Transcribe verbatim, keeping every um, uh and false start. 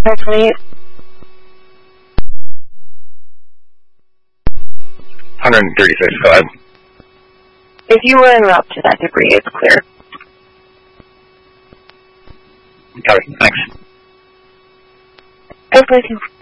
twenty-eight. one thirty-six, go ahead. If you were en route to that debris, it's clear. Got it, thanks. Hopefully,